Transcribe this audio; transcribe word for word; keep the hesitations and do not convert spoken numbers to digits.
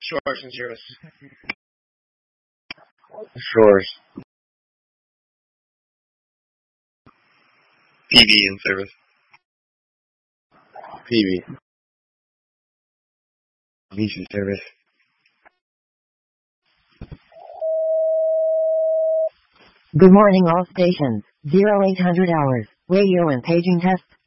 Shores and service. Shores. P V in service. P V. Police in service. Good morning all stations. zero eight hundred hours. Radio and paging test.